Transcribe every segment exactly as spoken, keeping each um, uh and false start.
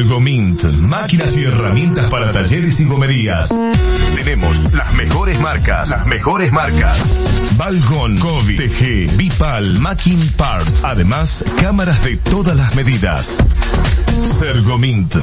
Sergomint, máquinas y herramientas para talleres y gomerías. Tenemos las mejores marcas, las mejores marcas. Balcón, COVID, T G, Bipal, Macking Parts. Además, cámaras de todas las medidas. Sergomint.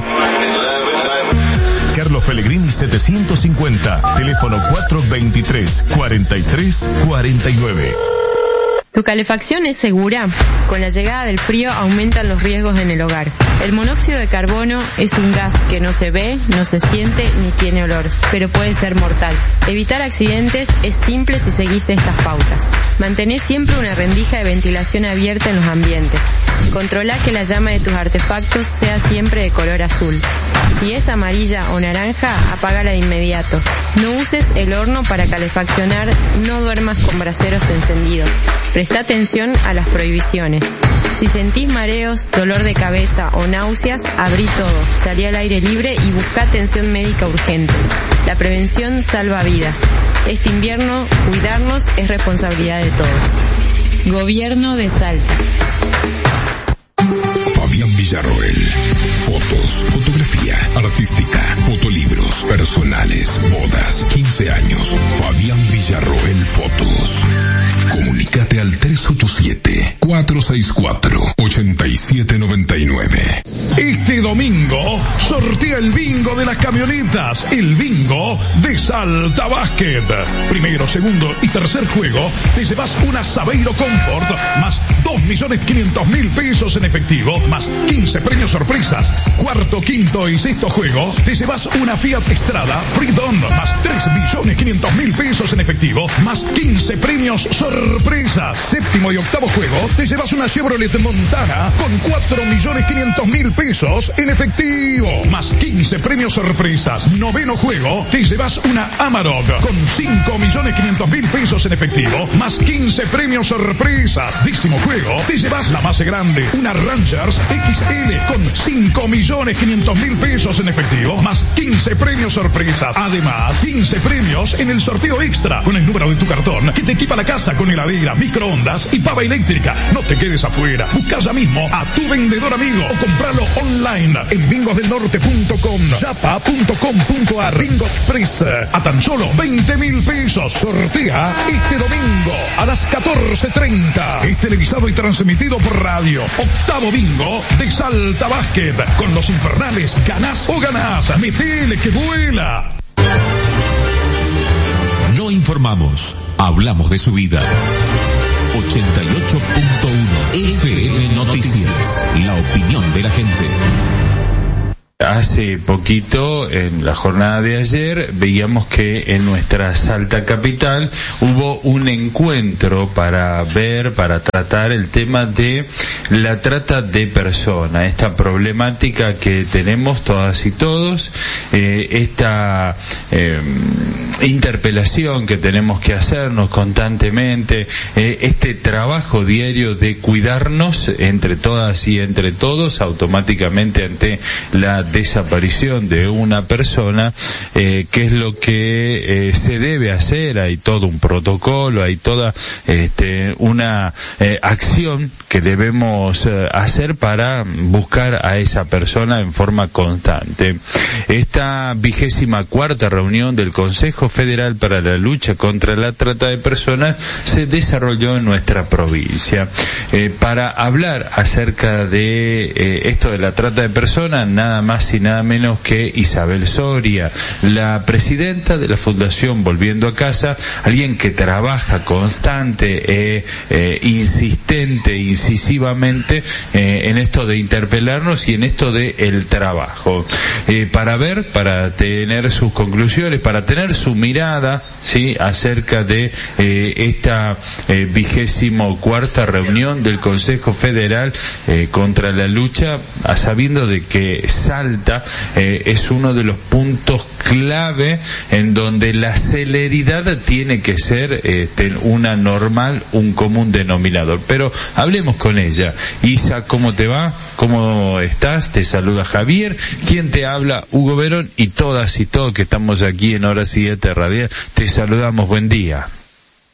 Carlos Pellegrini setecientos cincuenta, teléfono cuatro veintitrés, cuarenta y tres, cuarenta y nueve. ¿Tu calefacción es segura? Con la llegada del frío aumentan los riesgos en el hogar. El monóxido de carbono es un gas que no se ve, no se siente ni tiene olor, pero puede ser mortal. Evitar accidentes es simple si seguís estas pautas. Mantené siempre una rendija de ventilación abierta en los ambientes. Controla que la llama de tus artefactos sea siempre de color azul. Si es amarilla o naranja, apágala de inmediato. No uses el horno para calefaccionar, no duermas con braseros encendidos. Presta atención a las prohibiciones. Si sentís mareos, dolor de cabeza o náuseas, abrí todo, salí al aire libre y busca atención médica urgente. La prevención salva vidas. Este invierno, cuidarnos es responsabilidad de todos. Gobierno de Salta. Fabián Villarroel. Fotos, fotografía artística, fotolibros, personales, bodas, quince años. Fabián Villarroel Fotos. Comunícate al tres ocho siete, cuatro seis cuatro, ocho siete nueve nueve. Este domingo sortea el bingo de las camionetas, el bingo de Salta Basket. Primero, segundo y tercer juego, te llevas una Sabeiro Comfort más dos millones quinientos mil pesos en efectivo, más quince premios sorpresas. Cuarto, quinto y sexto juego, te llevas una Fiat Strada Freedom más tres millones quinientos mil pesos en efectivo, más quince premios sorpresas. Séptimo y octavo juego, te llevas una Chevrolet Montana con cuatro millones quinientos mil pesos en efectivo, más quince premios sorpresas. Noveno juego, te llevas una Amarok con cinco millones quinientos mil pesos en efectivo, más quince premios sorpresas. Décimo juego, te llevas la más grande, una Rangers X L con cinco millones quinientos mil pesos en efectivo, más quince premios sorpresas. Además, quince premios en el sorteo extra con el número de tu cartón que te equipa la casa con heladera, microondas y pava eléctrica. No te quedes afuera. Busca ya mismo a tu vendedor amigo o compralo online en bingosdelnorte punto com, chapa punto com punto ar. Bingo Express a tan solo veinte mil pesos. Sortea este domingo a las catorce treinta. Es televisado y transmitido por radio. Octavo bingo de Salta Basket. Con los infernales, ganás o ganás. Metele que vuela. No informamos, hablamos de su vida. ochenta y ocho punto uno F M Noticias, la opinión de la gente. Hace poquito, en la jornada de ayer, veíamos que en nuestra Salta capital hubo un encuentro para ver, para tratar el tema de la trata de personas, esta problemática que tenemos todas y todos, eh, esta eh, interpelación que tenemos que hacernos constantemente, eh, este trabajo diario de cuidarnos entre todas y entre todos, automáticamente ante la desaparición de una persona, eh, qué es lo que eh, se debe hacer. Hay todo un protocolo, hay toda este, una eh, acción que debemos eh, hacer para buscar a esa persona en forma constante. Esta vigésima cuarta reunión del Consejo Federal para la Lucha contra la Trata de Personas se desarrolló en nuestra provincia. Eh, para hablar acerca de eh, esto de la trata de personas, nada más y nada menos que Isabel Soria, la presidenta de la Fundación Volviendo a Casa, alguien que trabaja constante, eh, eh, insistente, incisivamente eh, en esto de interpelarnos y en esto de el trabajo. Eh, para ver, para tener sus conclusiones, para tener su mirada, sí, acerca de eh, esta eh, vigésimo cuarta reunión del Consejo Federal eh, contra la lucha, a sabiendo de que Salta eh, es uno de los puntos clave en donde la celeridad tiene que ser este, una normal, un común denominador. Pero hablemos con ella. Isa, ¿cómo te va? ¿Cómo estás? Te saluda Javier, quien te habla, Hugo Verón, y todas y todos que estamos aquí en Hora siete Radial, te saludamos. Buen día.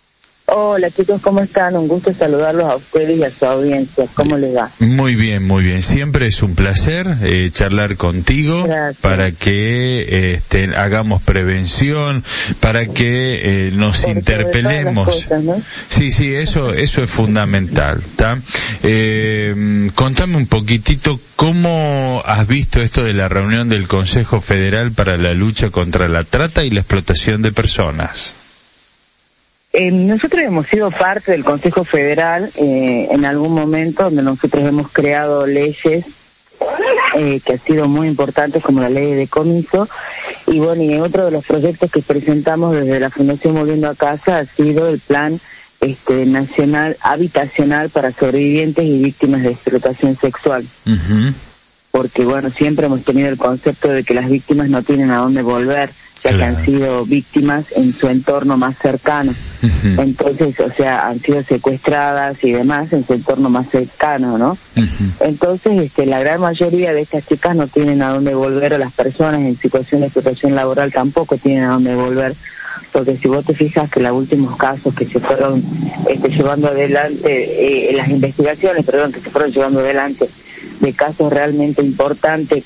Hola chicos, ¿cómo están? Un gusto saludarlos a ustedes y a su audiencia. ¿Cómo les va? Muy bien, muy bien. Siempre es un placer eh, charlar contigo. Gracias. Para que eh, este, hagamos prevención, para que eh, nos Por interpelemos. Cosas, ¿no? Sí, sí, eso eso es fundamental. ¿Tá? Eh, contame un poquitito cómo has visto esto de la reunión del Consejo Federal para la lucha contra la trata y la explotación de personas. Eh, nosotros hemos sido parte del Consejo Federal eh, en algún momento donde nosotros hemos creado leyes eh, que han sido muy importantes, como la ley de decomiso, y bueno, y otro de los proyectos que presentamos desde la Fundación Volviendo a Casa ha sido el plan este nacional habitacional para sobrevivientes y víctimas de explotación sexual. Uh-huh. Porque bueno, siempre hemos tenido el concepto de que las víctimas no tienen a dónde volver, ya claro. que han sido víctimas en su entorno más cercano. Uh-huh. Entonces, o sea, han sido secuestradas y demás en su entorno más cercano, ¿no? Uh-huh. Entonces, este, la gran mayoría de estas chicas no tienen a dónde volver, o las personas en situación de explotación laboral tampoco tienen a dónde volver, porque si vos te fijas que los últimos casos que se fueron este, llevando adelante, eh, las investigaciones, perdón, que se fueron llevando adelante de casos realmente importantes,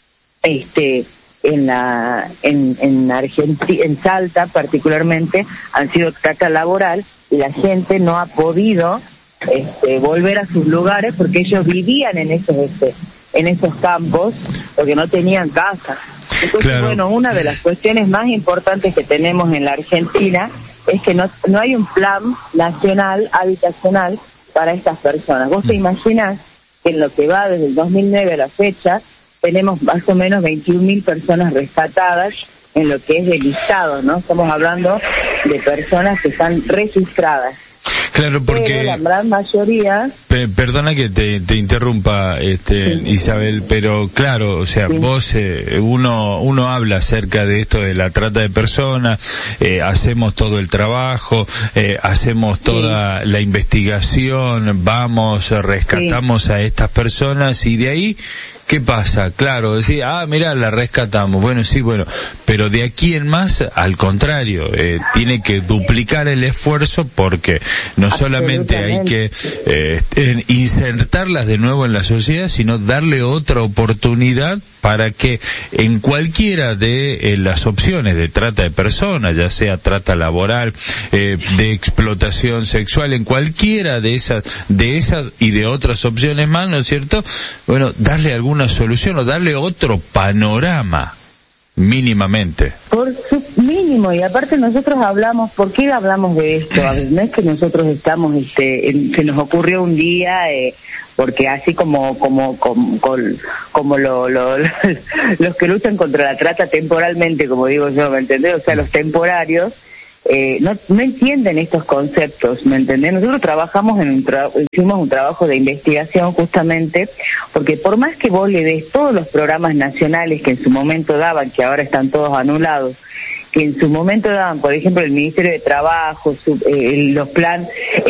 este, en la en en Argentina, en Salta particularmente, han sido trata laboral, y la gente no ha podido este volver a sus lugares porque ellos vivían en esos este en esos campos porque no tenían casa. Entonces, claro. bueno, una de las cuestiones más importantes que tenemos en la Argentina es que no no hay un plan nacional habitacional para estas personas. Vos te imaginás que en lo que va desde el dos mil nueve a la fecha tenemos más o menos veintiún mil personas rescatadas en lo que es el listado, ¿no? Estamos hablando de personas que están registradas. Claro, porque pero la gran mayoría... Pe- perdona que te, te interrumpa, este, sí. Isabel, pero claro, o sea, sí. vos, eh, uno, uno habla acerca de esto de la trata de personas, eh, hacemos todo el trabajo, eh, hacemos toda sí. la investigación, vamos, rescatamos sí. a estas personas, y de ahí, ¿qué pasa? Claro, decir, ah, mira, la rescatamos. Bueno, sí, bueno, pero de aquí en más, al contrario, eh, tiene que duplicar el esfuerzo, porque no solamente hay que eh, insertarlas de nuevo en la sociedad, sino darle otra oportunidad para que en cualquiera de eh, las opciones de trata de personas, ya sea trata laboral, eh, de explotación sexual, en cualquiera de esas, de esas y de otras opciones más, ¿no es cierto? Bueno, darle alguna solución o darle otro panorama, mínimamente. Por su mínimo, y aparte nosotros hablamos, ¿por qué hablamos de esto? A ver, no es que nosotros estamos, este, en, se nos ocurrió un día, eh, porque así como como como, como lo, lo, lo, los que luchan contra la trata temporalmente, como digo yo, ¿me entendés? O sea, los temporarios, eh, no no entienden estos conceptos, ¿me entendés? Nosotros trabajamos en un tra- hicimos un trabajo de investigación justamente porque por más que vos le des todos los programas nacionales que en su momento daban, que ahora están todos anulados, que en su momento daban, por ejemplo, el Ministerio de Trabajo, su, eh, los plan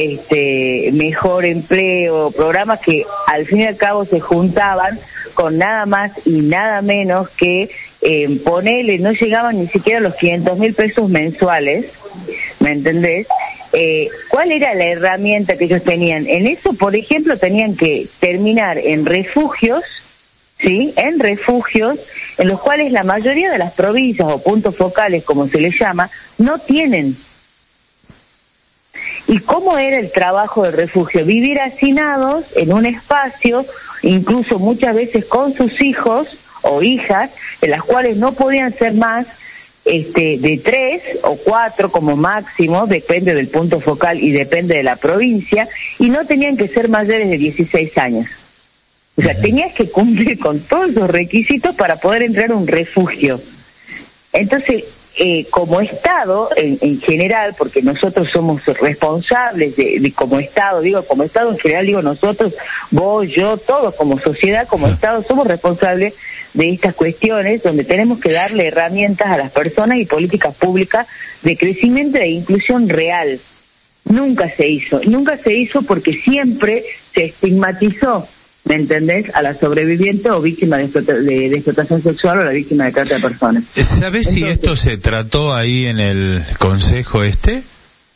este Mejor Empleo, programas que al fin y al cabo se juntaban con nada más y nada menos que eh, ponele, no llegaban ni siquiera a los quinientos mil pesos mensuales, ¿me entendés? Eh, ¿Cuál era la herramienta que ellos tenían? En eso, por ejemplo, tenían que terminar en refugios, ¿sí? En refugios, en los cuales la mayoría de las provincias o puntos focales, como se les llama, no tienen. ¿Y cómo era el trabajo del refugio? Vivir hacinados en un espacio, incluso muchas veces con sus hijos o hijas, en las cuales no podían ser más este de tres o cuatro como máximo, depende del punto focal y depende de la provincia, y no tenían que ser mayores de dieciséis años. O sea, tenías que cumplir con todos los requisitos para poder entrar a un refugio. Entonces, eh, como Estado, en, en general, porque nosotros somos responsables de, de como Estado, digo, como Estado en general, digo nosotros, vos, yo, todos como sociedad, como Estado, somos responsables de estas cuestiones, donde tenemos que darle herramientas a las personas y políticas públicas de crecimiento e inclusión real. Nunca se hizo, nunca se hizo porque siempre se estigmatizó, ¿me entendés?, a la sobreviviente o víctima de, explota- de, de explotación sexual o la víctima de trata de personas. ¿Sabés si esto se trató ahí en el consejo este?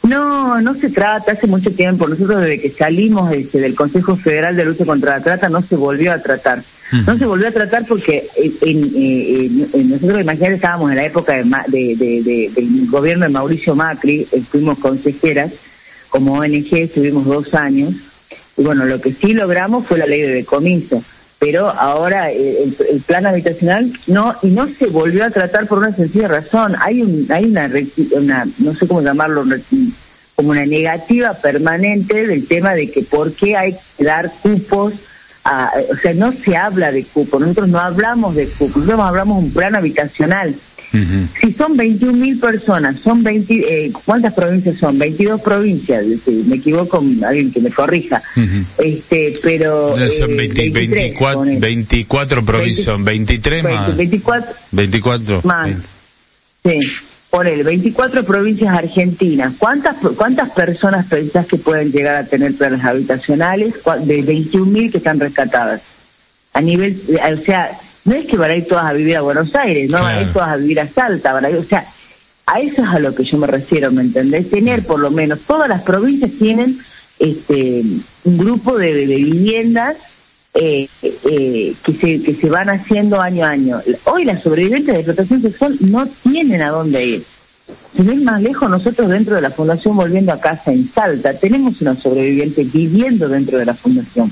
No, no se trata, hace mucho tiempo, nosotros desde que salimos este, del Consejo Federal de Lucha contra la Trata no se volvió a tratar. Uh-huh. No se volvió a tratar porque en, en, en, en nosotros, imagínate, estábamos en la época de, de, de, de, del gobierno de Mauricio Macri, fuimos consejeras, como O N G estuvimos dos años, y bueno, lo que sí logramos fue la ley de decomiso, pero ahora el, el plan habitacional no, y no se volvió a tratar por una sencilla razón. Hay un, hay una, una no sé cómo llamarlo, como una negativa permanente del tema de que por qué hay que dar cupos a, o sea, no se habla de cupos, nosotros no hablamos de cupos, nosotros hablamos de un plan habitacional. Uh-huh. Si son veintiún mil personas, son veinte, eh, ¿cuántas provincias son? veintidós provincias, si me equivoco, alguien que me corrija. Uh-huh. Este, pero no, son eh, veinte, veinticuatro, veinticuatro provincias, son veintitrés más. veinticuatro, veinticuatro más. veinte. Sí, ponele, veinticuatro provincias argentinas. ¿Cuántas cuántas personas pensás que pueden llegar a tener planes habitacionales de veintiún mil que están rescatadas? A nivel, o sea, no es que van a ir todas a vivir a Buenos Aires, no claro. Van a ir todas a vivir a Salta, van a ir, o sea, a eso es a lo que yo me refiero, ¿me entendés? Tener por lo menos, todas las provincias tienen este un grupo de, de viviendas eh, eh, que se que se van haciendo año a año. Hoy las sobrevivientes de explotación sexual no tienen a dónde ir. Sin ir más lejos, nosotros dentro de la Fundación Volviendo a Casa en Salta, tenemos una sobreviviente viviendo dentro de la Fundación.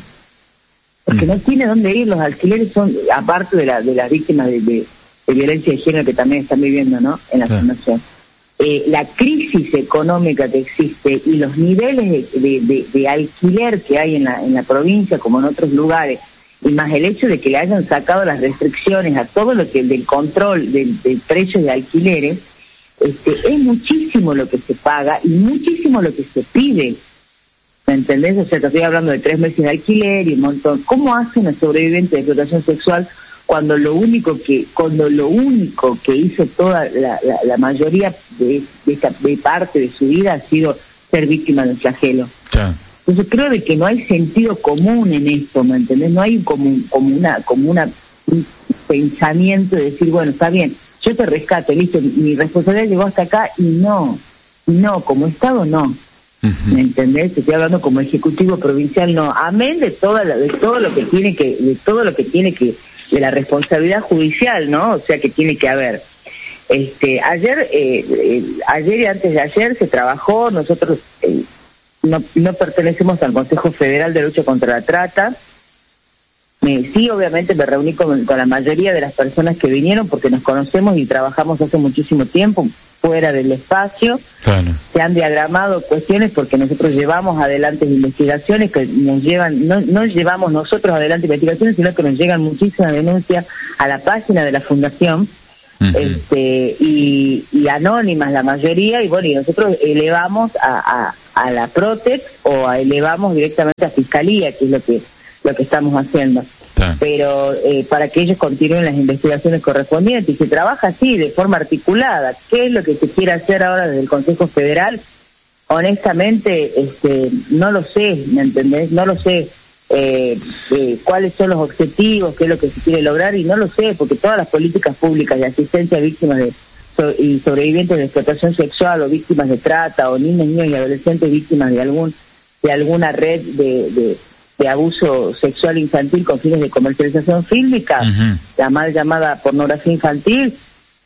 Porque no tiene dónde ir, los alquileres son, aparte de, la, de las víctimas de, de, de violencia de género que también están viviendo, ¿no?, en la sí. Fundación. Eh, la crisis económica que existe y los niveles de, de, de, de alquiler que hay en la, en la provincia, como en otros lugares, y más el hecho de que le hayan sacado las restricciones a todo lo que del control del, del precio de alquileres, este, es muchísimo lo que se paga y muchísimo lo que se pide. ¿Me entendés? O sea, te estoy hablando de tres meses de alquiler y un montón. ¿Cómo hace una sobreviviente de explotación sexual cuando lo único que cuando lo único que hizo toda la, la, la mayoría de, de esta de parte de su vida ha sido ser víctima del flagelo? Sí. Entonces creo de que no hay sentido común en esto, ¿me entendés? No hay como, como una como una un pensamiento de decir, bueno, está bien, yo te rescato, listo, mi responsabilidad llegó hasta acá, y no, no, como Estado no. ¿Me entendés? Te estoy hablando como ejecutivo provincial, no, amén de toda la, de todo lo que tiene que, de todo lo que tiene que, de la responsabilidad judicial, ¿no? O sea que tiene que haber. Este, ayer, eh, eh, ayer y antes de ayer se trabajó, nosotros eh, no, no pertenecemos al Consejo Federal de Lucha contra la Trata. Eh, sí, obviamente me reuní con, con la mayoría de las personas que vinieron porque nos conocemos y trabajamos hace muchísimo tiempo fuera del espacio. Claro. Se han diagramado cuestiones porque nosotros llevamos adelante investigaciones que nos llevan, no, no llevamos nosotros adelante investigaciones, sino que nos llegan muchísimas denuncias a la página de la Fundación, uh-huh. este y, y anónimas la mayoría, y bueno, y nosotros elevamos a, a, a la Protex o a elevamos directamente a Fiscalía, que es lo que lo que estamos haciendo. Sí. Pero eh, para que ellos continúen las investigaciones correspondientes, y se trabaja así, de forma articulada. ¿Qué es lo que se quiere hacer ahora desde el Consejo Federal? Honestamente, este, no lo sé, ¿me entendés? No lo sé eh, eh, cuáles son los objetivos, qué es lo que se quiere lograr, y no lo sé, porque todas las políticas públicas de asistencia a víctimas de so, y sobrevivientes de explotación sexual, o víctimas de trata, o niños, niños y adolescentes víctimas de algún de alguna red de, de de abuso sexual infantil con fines de comercialización fílmica, uh-huh. la mal llamada pornografía infantil,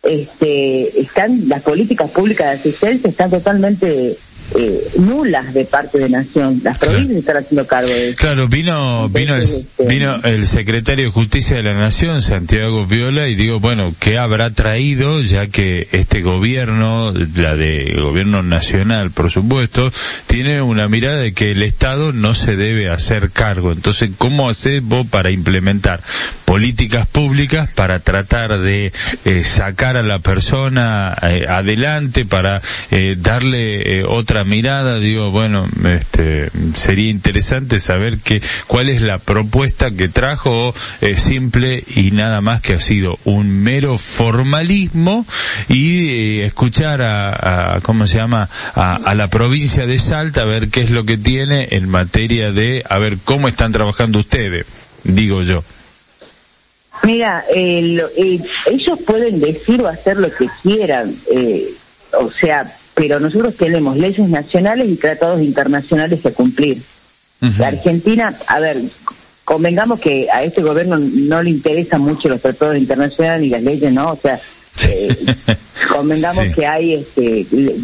este, están, las políticas públicas de asistencia están totalmente eh, nulas de parte de Nación. Las provincias claro. están haciendo cargo de eso. Claro, vino, Entonces, vino, el, este, vino el secretario de Justicia de la Nación, Santiago Viola, y digo, bueno, ¿qué habrá traído? Ya que este gobierno, la de gobierno nacional, por supuesto, tiene una mirada de que el Estado no se debe hacer cargo. Entonces, ¿cómo hacés vos para implementar políticas públicas para tratar de eh, sacar a la persona eh, adelante, para eh, darle eh, otra mirada? Digo, bueno, este, sería interesante saber que, cuál es la propuesta que trajo, eh, simple y nada más que ha sido un mero formalismo, y eh, escuchar a, a, ¿cómo se llama?, a, a la provincia de Salta, a ver qué es lo que tiene en materia de, a ver cómo están trabajando ustedes, digo yo. Mira, eh, lo, eh, ellos pueden decir o hacer lo que quieran, eh, o sea, pero nosotros tenemos leyes nacionales y tratados internacionales que cumplir. Uh-huh. La Argentina, a ver, convengamos que a este gobierno no le interesan mucho los tratados internacionales ni las leyes, ¿no? O sea, eh, convengamos sí. que hay este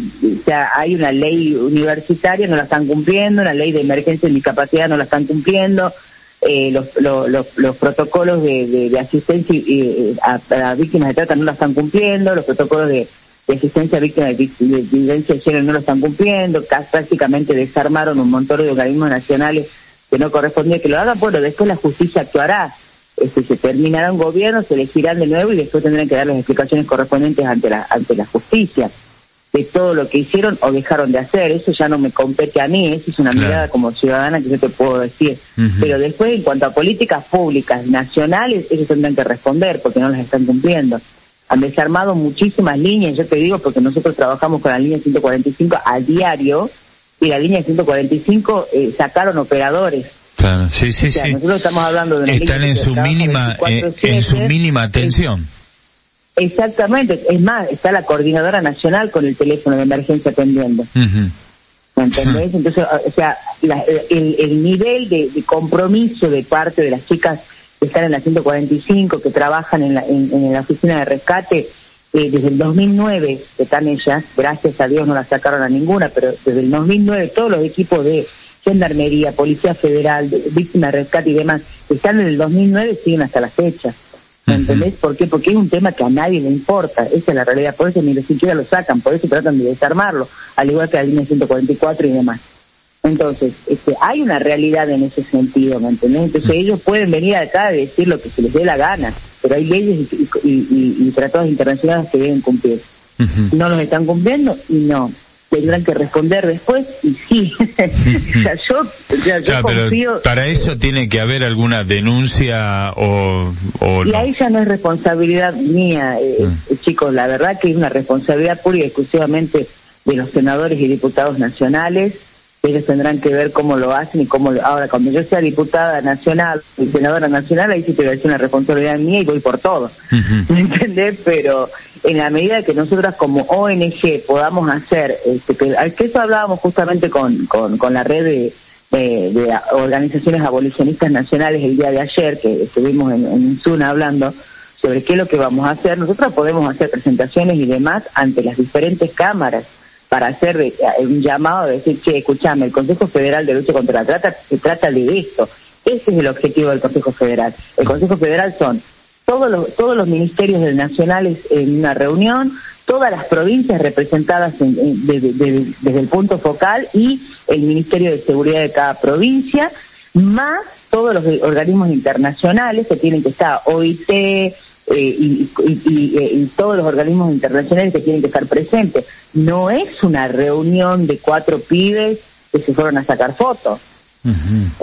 o sea hay una ley universitaria, no la están cumpliendo, una ley de emergencia y discapacidad no la están cumpliendo, eh, los, los, los, los protocolos de, de, de asistencia eh, a, a víctimas de trata no la están cumpliendo, los protocolos de, de asistencia a víctimas de, de, de violencia de género no lo están cumpliendo, prácticamente desarmaron un montón de organismos nacionales que no correspondía que lo hagan. Bueno, después la justicia actuará. Este, se terminará un gobierno, se elegirán de nuevo y después tendrán que dar las explicaciones correspondientes ante la ante la justicia de todo lo que hicieron o dejaron de hacer. Eso ya no me compete a mí, eso es una claro. mirada como ciudadana que yo te puedo decir. Uh-huh. Pero después, en cuanto a políticas públicas nacionales, ellos tendrán que responder porque no las están cumpliendo. Han desarmado muchísimas líneas, yo te digo, porque nosotros trabajamos con la línea ciento cuarenta y cinco a diario, y la línea ciento cuarenta y cinco eh, sacaron operadores. Claro, sí, sí, o sea, sí. Nosotros estamos hablando de una Están en su mínima, eh, en su mínima atención. Exactamente. Es más, está la coordinadora nacional con el teléfono de emergencia atendiendo. Uh-huh. ¿Me entendés? Uh-huh. Entonces, o sea, la, el, el nivel de, de compromiso de parte de las chicas que están en la ciento cuarenta y cinco, que trabajan en la, en, en la oficina de rescate, eh, desde el dos mil nueve que están ellas, gracias a Dios no las sacaron a ninguna, pero desde el dos mil nueve todos los equipos de Gendarmería, Policía Federal, Víctimas de Rescate y demás, que están en el dos mil nueve, siguen hasta la fecha. ¿Me uh-huh. entendés? ¿Por qué? Porque es un tema que a nadie le importa, esa es la realidad, por eso ni siquiera lo sacan, por eso tratan de desarmarlo, al igual que la línea ciento cuarenta y cuatro y demás. Entonces, este, hay una realidad en ese sentido, ¿me entendés? Entonces uh-huh. ellos pueden venir acá y decir lo que se les dé la gana, pero hay leyes y, y, y, y tratados internacionales que deben cumplir. Uh-huh. No los están cumpliendo y no. Tendrán que responder después y sí. o sea, yo, o sea, yo claro, confío. Pero para eso tiene que haber alguna denuncia o, o y no. ahí ya no es responsabilidad mía, eh, mm. eh, chicos. La verdad que es una responsabilidad pura y exclusivamente de los senadores y diputados nacionales. Ellos tendrán que ver cómo lo hacen y cómo lo... Ahora, cuando yo sea diputada nacional y senadora nacional, ahí sí te voy a decir una responsabilidad mía y voy por todo. Uh-huh. ¿Me entendés? Pero en la medida que nosotras como O N G podamos hacer, este, que, que eso hablábamos justamente con, con, con la red de, de, de organizaciones abolicionistas nacionales el día de ayer, que estuvimos en, en Zuna hablando sobre qué es lo que vamos a hacer, nosotros podemos hacer presentaciones y demás ante las diferentes cámaras, para hacer de, un llamado de decir, che, escuchame, el Consejo Federal de Lucha contra la Trata se trata de esto. Ese es el objetivo del Consejo Federal. El Consejo Federal son todos los, todos los ministerios nacionales en una reunión, todas las provincias representadas en, en, de, de, de, desde el punto focal y el Ministerio de Seguridad de cada provincia, más todos los organismos internacionales que tienen que estar, O I T, Eh, y, y, y, y todos los organismos internacionales que tienen que estar presentes. No es una reunión de cuatro pibes que se fueron a sacar fotos. Uh-huh.